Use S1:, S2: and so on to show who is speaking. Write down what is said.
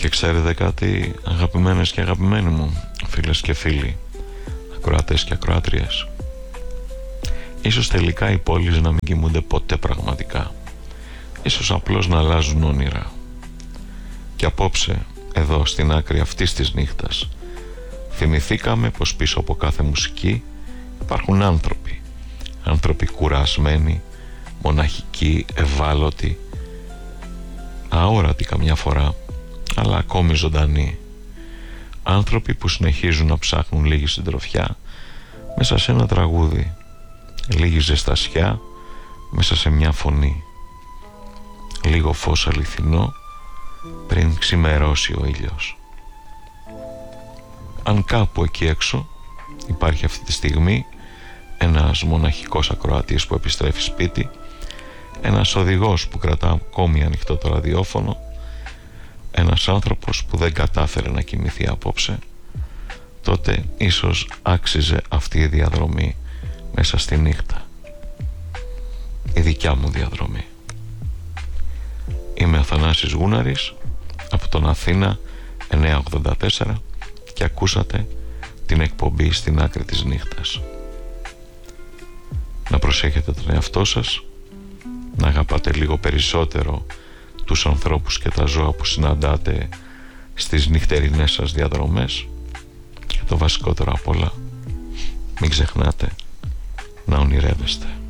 S1: Και ξέρετε κάτι, αγαπημένες και αγαπημένοι μου, φίλες και φίλοι, ακροατές και ακροάτριες, ίσως τελικά οι πόλεις να μην κοιμούνται ποτέ πραγματικά. Ίσως απλώς να αλλάζουν όνειρα. Και απόψε, εδώ στην άκρη αυτής της νύχτας, θυμηθήκαμε πως πίσω από κάθε μουσική υπάρχουν άνθρωποι. Άνθρωποι κουρασμένοι, μοναχικοί, ευάλωτοι, αόρατοι καμιά φορά, αλλά ακόμη ζωντανοί. Άνθρωποι που συνεχίζουν να ψάχνουν λίγη συντροφιά μέσα σε ένα τραγούδι, λίγη ζεστασιά μέσα σε μια φωνή, λίγο φως αληθινό πριν ξημερώσει ο ήλιος. Αν κάπου εκεί έξω υπάρχει αυτή τη στιγμή ένας μοναχικός ακροατής που επιστρέφει σπίτι, ένας οδηγός που κρατά ακόμη ανοιχτό το ραδιόφωνο, ένας άνθρωπος που δεν κατάφερε να κοιμηθεί απόψε, τότε ίσως άξιζε αυτή η διαδρομή μέσα στη νύχτα, η δικιά μου διαδρομή. Είμαι ο Θανάσης Γούναρης από τον Αθήνα 984 και ακούσατε την εκπομπή Στην Άκρη της Νύχτας. Να προσέχετε τον εαυτό σας, να αγαπάτε λίγο περισσότερο τους ανθρώπους και τα ζώα που συναντάτε στις νυχτερινές σας διαδρομές, και το βασικότερο απ' όλα, μην ξεχνάτε να ονειρεύεστε.